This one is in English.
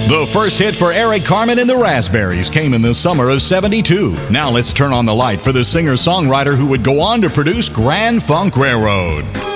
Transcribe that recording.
The first hit for Eric Carmen and the Raspberries came in the summer of '72. Now let's turn on the light for the singer-songwriter who would go on to produce Grand Funk Railroad.